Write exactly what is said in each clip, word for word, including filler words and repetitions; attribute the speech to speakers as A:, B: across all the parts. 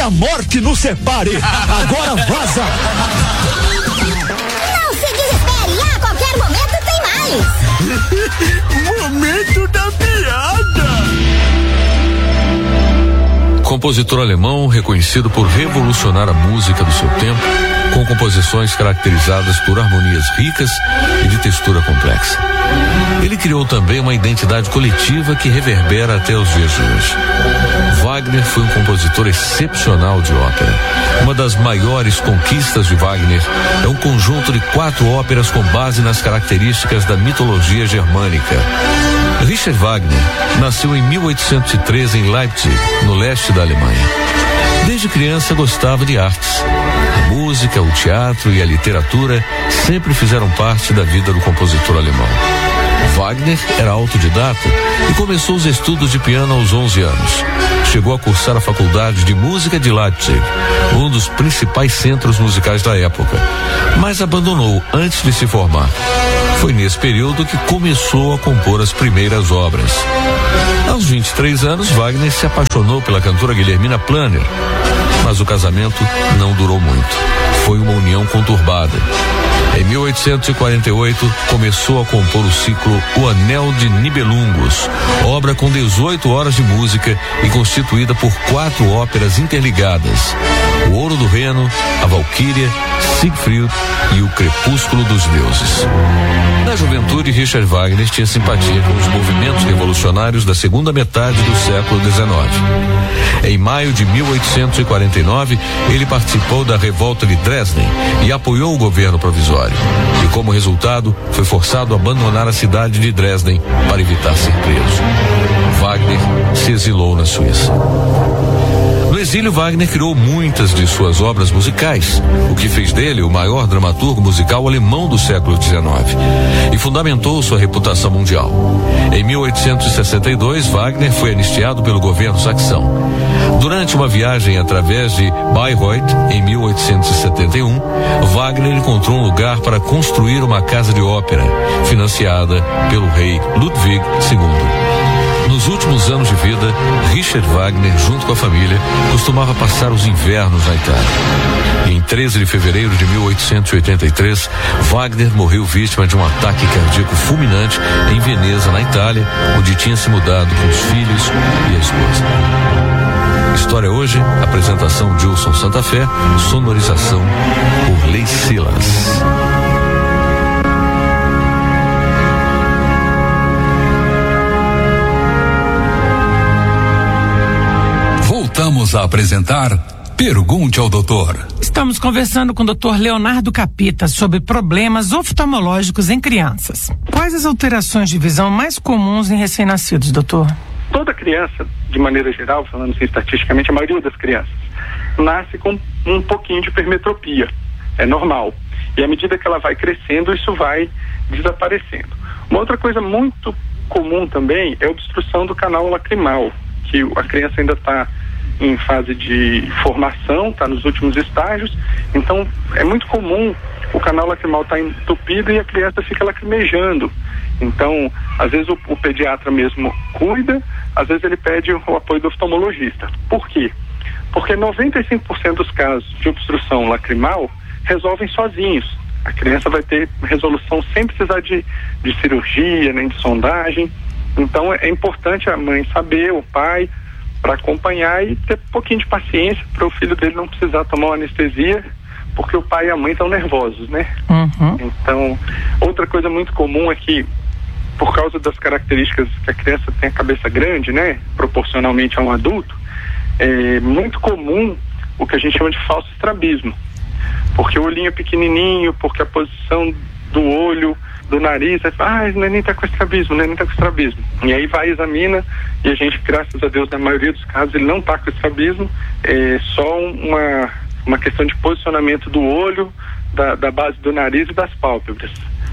A: a morte nos separe. Agora vaza.
B: Não se desespere, a qualquer momento tem mais.
A: Momento da piada.
C: Compositor alemão reconhecido por revolucionar a música do seu tempo, com composições caracterizadas por harmonias ricas e de textura complexa. Ele criou também uma identidade coletiva que reverbera até os dias de hoje. Wagner foi um compositor excepcional de ópera. Uma das maiores conquistas de Wagner é um conjunto de quatro óperas com base nas características da mitologia germânica. Richard Wagner nasceu em mil oitocentos e treze em Leipzig, no leste da Alemanha. Desde criança gostava de artes. A música, o teatro e a literatura sempre fizeram parte da vida do compositor alemão. Wagner era autodidata e começou os estudos de piano aos onze anos. Chegou a cursar a Faculdade de Música de Leipzig, um dos principais centros musicais da época, mas abandonou antes de se formar. Foi nesse período que começou a compor as primeiras obras. Aos vinte e três anos, Wagner se apaixonou pela cantora Guilhermina Planner, mas o casamento não durou muito. Foi uma união conturbada. Em mil oitocentos e quarenta e oito, começou a compor o ciclo O Anel de Nibelungos, obra com dezoito horas de música e constituída por quatro óperas interligadas: O Ouro do Reno, A Valquíria, Siegfried e O Crepúsculo dos Deuses. Na juventude, Richard Wagner tinha simpatia com os movimentos revolucionários da segunda metade do século dezenove. Em maio de mil oitocentos e quarenta e nove, ele participou da revolta de Dresden e apoiou o governo provisório. E como resultado, foi forçado a abandonar a cidade de Dresden para evitar ser preso. Wagner se exilou na Suíça. No exílio, Wagner criou muitas de suas obras musicais, o que fez dele o maior dramaturgo musical alemão do século dezenove, e fundamentou sua reputação mundial. Em mil oitocentos e sessenta e dois, Wagner foi anistiado pelo governo saxão. Durante uma viagem através de Bayreuth, em mil oitocentos e setenta e um, Wagner encontrou um lugar para construir uma casa de ópera, financiada pelo rei Ludwig segundo. Nos últimos anos de vida, Richard Wagner, junto com a família, costumava passar os invernos na Itália. E em treze de fevereiro de mil oitocentos e oitenta e três, Wagner morreu vítima de um ataque cardíaco fulminante em Veneza, na Itália, onde tinha se mudado com os filhos e a esposa. História hoje, apresentação de Wilson Santa Fé, sonorização por Lei Silas.
D: Voltamos a apresentar Pergunte ao Doutor.
E: Estamos conversando com o doutor Leonardo Capita sobre problemas oftalmológicos em crianças. Quais as alterações de visão mais comuns em recém-nascidos, doutor?
F: Toda criança, de maneira geral, falando assim estatisticamente, a maioria das crianças nasce com um pouquinho de hipermetropia. É normal. E à medida que ela vai crescendo, isso vai desaparecendo. Uma outra coisa muito comum também é a obstrução do canal lacrimal, que a criança ainda está em fase de formação, está nos últimos estágios, então é muito comum o canal lacrimal estar tá entupido e a criança fica lacrimejando. Então, às vezes o, o pediatra mesmo cuida, às vezes ele pede o apoio do oftalmologista. Por quê? Porque noventa e cinco por cento dos casos de obstrução lacrimal resolvem sozinhos. A criança vai ter resolução sem precisar de, de cirurgia, nem de sondagem. Então é importante a mãe saber, o pai, para acompanhar e ter um pouquinho de paciência para o filho dele não precisar tomar uma anestesia, porque o pai e a mãe estão nervosos, né?
E: Uhum.
F: Então, outra coisa muito comum é que, por causa das características que a criança tem a cabeça grande, né, proporcionalmente a um adulto, é muito comum o que a gente chama de falso estrabismo, porque o olhinho é pequenininho, porque a posição do olho, do nariz, aí fala, ah, o neném tá com estrabismo, o neném tá com estrabismo. E aí vai, examina, e a gente, graças a Deus, na maioria dos casos, ele não tá com estrabismo, é só uma, uma questão de posicionamento do olho, da, da base do nariz e das pálpebras.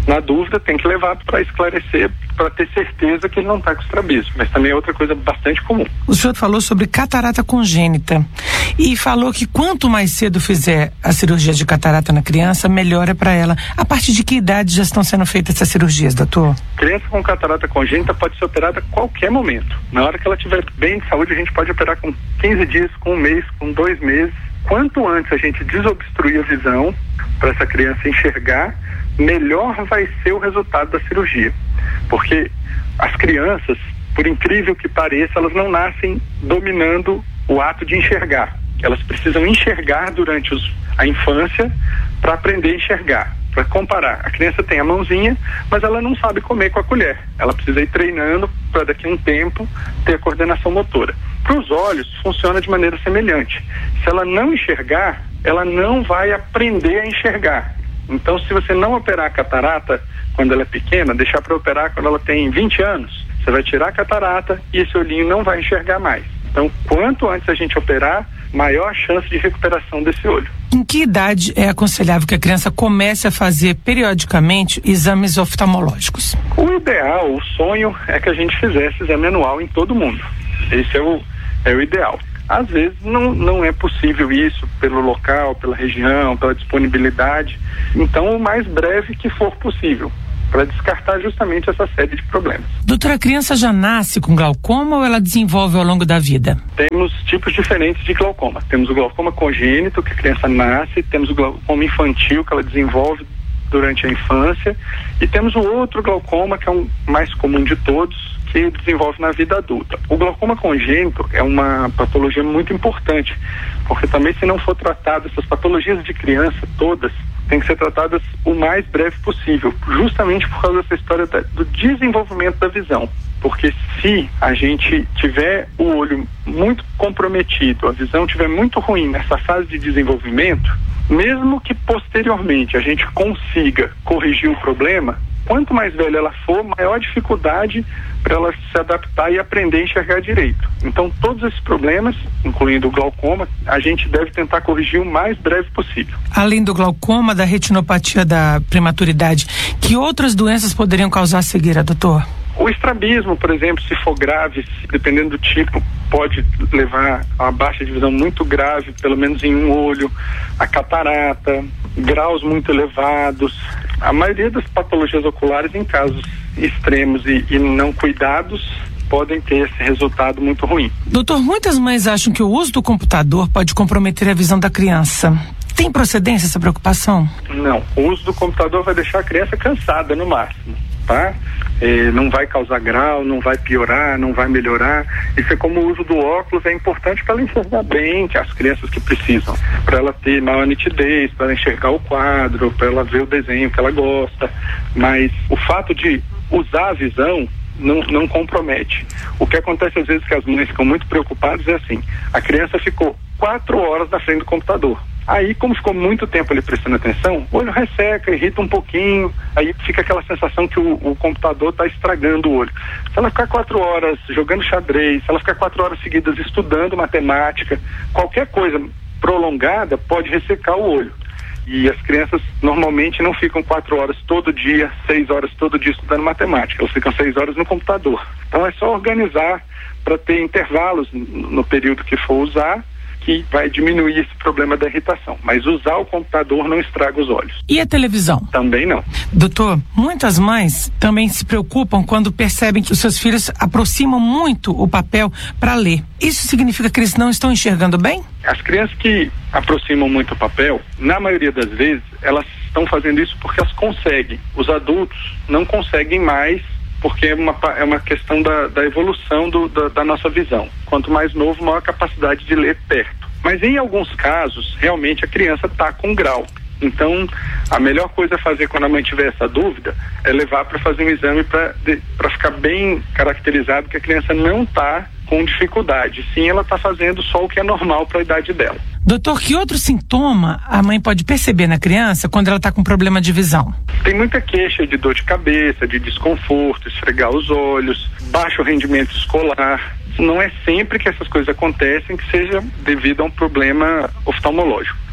F: Na dúvida, tem que levar para esclarecer, para ter certeza que ele não está com estrabismo, mas também é outra coisa bastante comum.
E: O senhor falou sobre catarata congênita e falou que quanto mais cedo fizer a cirurgia de catarata na criança, melhor é para ela. A partir de que idade já estão sendo feitas essas cirurgias, doutor?
F: Criança com catarata congênita pode ser operada a qualquer momento. Na hora que ela estiver bem de saúde, a gente pode operar com quinze dias, com um mês, com dois meses. Quanto antes a gente desobstruir a visão para essa criança enxergar, melhor vai ser o resultado da cirurgia. Porque as crianças, por incrível que pareça, elas não nascem dominando o ato de enxergar. Elas precisam enxergar durante os, a infância para aprender a enxergar. Para comparar, a criança tem a mãozinha, mas ela não sabe comer com a colher. Ela precisa ir treinando para daqui a um tempo ter a coordenação motora. Para os olhos, funciona de maneira semelhante. Se ela não enxergar, ela não vai aprender a enxergar. Então, se você não operar a catarata quando ela é pequena, deixar para operar quando ela tem vinte anos, você vai tirar a catarata e esse olhinho não vai enxergar mais. Então, quanto antes a gente operar, maior a chance de recuperação desse olho.
E: Em que idade é aconselhável que a criança comece a fazer periodicamente exames oftalmológicos?
F: O ideal, o sonho é que a gente fizesse exame anual em todo mundo. Esse é o, é o ideal. Às vezes não, não é possível isso pelo local, pela região, pela disponibilidade. Então, o mais breve que for possível, para descartar justamente essa série de problemas.
E: Doutora, a criança já nasce com glaucoma ou ela desenvolve ao longo da vida?
F: Temos tipos diferentes de glaucoma. Temos o glaucoma congênito, que a criança nasce, temos o glaucoma infantil, que ela desenvolve durante a infância, e temos o outro glaucoma, que é o mais comum de todos, que desenvolve na vida adulta. O glaucoma congênito é uma patologia muito importante, porque também, se não for tratado, essas patologias de criança todas têm que ser tratadas o mais breve possível, justamente por causa dessa história da, do desenvolvimento da visão. Porque se a gente tiver o olho muito comprometido, a visão tiver muito ruim nessa fase de desenvolvimento, mesmo que posteriormente a gente consiga corrigir o problema, quanto mais velha ela for, maior a dificuldade para ela se adaptar e aprender a enxergar direito. Então, todos esses problemas, incluindo o glaucoma, a gente deve tentar corrigir o mais breve possível.
E: Além do glaucoma, da retinopatia da prematuridade, que outras doenças poderiam causar cegueira, doutor?
F: O estrabismo, por exemplo, se for grave, dependendo do tipo, pode levar a uma baixa de visão muito grave, pelo menos em um olho, a catarata, graus muito elevados. A maioria das patologias oculares, em casos extremos e, e não cuidados, podem ter esse resultado muito ruim.
E: Doutor, muitas mães acham que o uso do computador pode comprometer a visão da criança. Tem procedência essa preocupação?
F: Não, o uso do computador vai deixar a criança cansada no máximo, tá? É, não vai causar grau, não vai piorar, não vai melhorar. Isso é como o uso do óculos, é importante para ela enxergar bem, que as crianças que precisam, para ela ter maior nitidez, para ela enxergar o quadro, para ela ver o desenho que ela gosta. Mas o fato de usar a visão não, não compromete. O que acontece às vezes que as mães ficam muito preocupadas é assim: a criança ficou quatro horas na frente do computador. Aí, como ficou muito tempo ali prestando atenção, o olho resseca, irrita um pouquinho, aí fica aquela sensação que o, o computador está estragando o olho. Se ela ficar quatro horas jogando xadrez, se ela ficar quatro horas seguidas estudando matemática, qualquer coisa prolongada pode ressecar o olho. E as crianças normalmente não ficam quatro horas todo dia, seis horas todo dia estudando matemática, elas ficam seis horas no computador. Então é só organizar para ter intervalos no período que for usar, que vai diminuir esse problema da irritação. Mas usar o computador não estraga os olhos.
E: E a televisão?
F: Também não.
E: Doutor, muitas mães também se preocupam quando percebem que os seus filhos aproximam muito o papel para ler. Isso significa que eles não estão enxergando bem?
F: As crianças que aproximam muito o papel, na maioria das vezes, elas estão fazendo isso porque elas conseguem. Os adultos não conseguem mais, porque é uma, é uma questão da, da evolução do, da, da nossa visão. Quanto mais novo, maior a capacidade de ler perto. Mas em alguns casos, realmente a criança está com grau. Então, a melhor coisa a fazer quando a mãe tiver essa dúvida é levar para fazer um exame para ficar bem caracterizado que a criança não está com dificuldade. Sim, ela está fazendo só o que é normal para a idade dela.
E: Doutor, que outro sintoma a mãe pode perceber na criança quando ela está com problema de visão?
F: Tem muita queixa de dor de cabeça, de desconforto, esfregar os olhos, baixo rendimento escolar. Não é sempre que essas coisas acontecem que seja devido a um problema oftalmológico.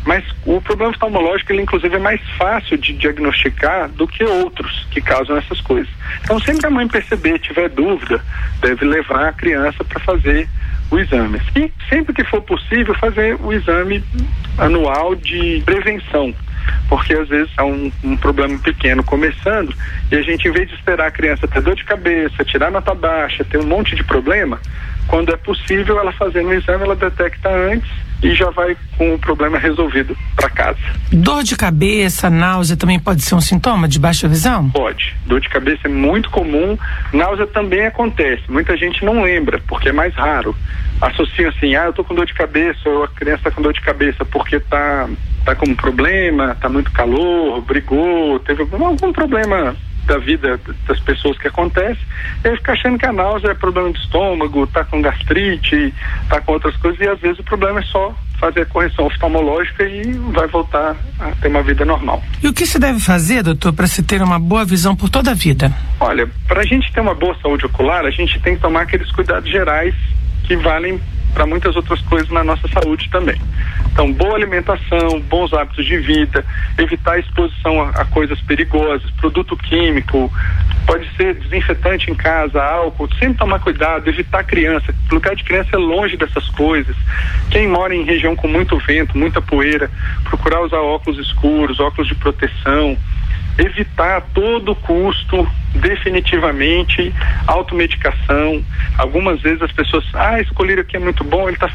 F: Mas o problema oftalmológico, ele inclusive é mais fácil de diagnosticar do que outros que causam essas coisas. Então, sempre que a mãe perceber, tiver dúvida, deve levar a criança para fazer o exame. E sempre que for possível, fazer o exame anual de prevenção. Porque às vezes há um, um problema pequeno começando e a gente, em vez de esperar a criança ter dor de cabeça, tirar nota baixa, ter um monte de problema, quando é possível ela fazendo o exame, ela detecta antes e já vai com o problema resolvido para casa.
E: Dor de cabeça, náusea também pode ser um sintoma de baixa visão?
F: Pode. Dor de cabeça é muito comum, náusea também acontece. Muita gente não lembra, porque é mais raro. Associa assim, ah, eu tô com dor de cabeça, ou a criança tá com dor de cabeça porque tá, tá com um problema, tá muito calor, brigou, teve algum, algum problema da vida das pessoas que acontece, e aí fica achando que a náusea é problema de estômago, tá com gastrite, tá com outras coisas, e às vezes o problema é só fazer a correção oftalmológica e vai voltar a ter uma vida normal.
E: E o que se deve fazer, doutor, para se ter uma boa visão por toda a vida?
F: Olha, para a gente ter uma boa saúde ocular, a gente tem que tomar aqueles cuidados gerais que valem para muitas outras coisas na nossa saúde também. Então, boa alimentação, bons hábitos de vida, evitar a exposição a, a coisas perigosas, produto químico, pode ser desinfetante em casa, álcool, sempre tomar cuidado, evitar criança. O lugar de criança é longe dessas coisas. Quem mora em região com muito vento, muita poeira, procurar usar óculos escuros, óculos de proteção, evitar a todo custo, definitivamente, automedicação. Algumas vezes as pessoas, ah, esse colírio aqui é muito bom, ele está